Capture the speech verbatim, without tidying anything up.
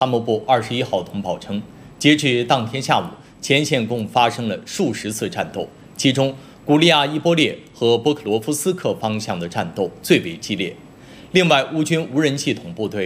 参谋部二十一号通报称，截至当天下午，前线共发生了数十次战斗，其中古利亚伊波列和波克罗夫斯克方向的战斗最为激烈。另外，乌军无人系统部队